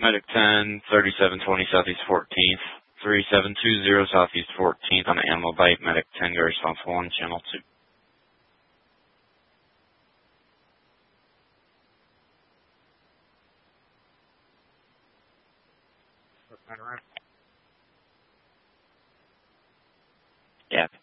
Medic 10, 3720 Southeast 14th, 3720 Southeast 14th on Animal Bite. Medic 10, go responsible on channel 2. Yeah.